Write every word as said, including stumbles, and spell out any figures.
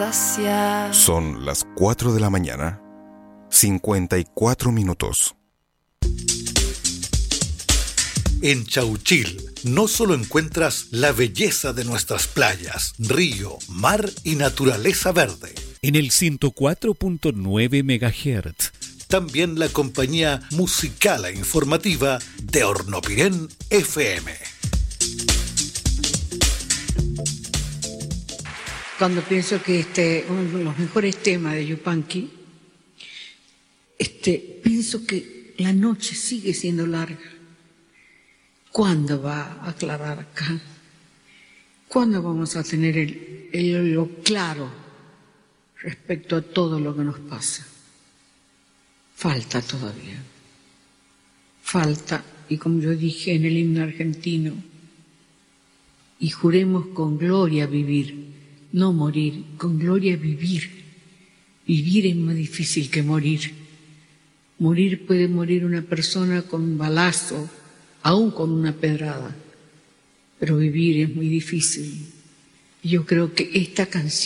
Son las cuatro de la mañana, cincuenta y cuatro minutos. En Chauchil no solo encuentras la belleza de nuestras playas, río, mar y naturaleza verde. En el ciento cuatro punto nueve megahertz. También la compañía musical e informativa de Hornopirén F M. Cuando pienso que este uno de los mejores temas de Yupanqui, este, pienso que la noche sigue siendo larga. ¿Cuándo va a aclarar acá? ¿Cuándo vamos a tener el, el, lo claro respecto a todo lo que nos pasa? Falta todavía. Falta, y como yo dije en el himno argentino, y juremos con gloria vivir, no morir, con gloria vivir. Vivir es más difícil que morir. Morir puede morir una persona con un balazo, aún con una pedrada, pero vivir es muy difícil. Yo creo que esta canción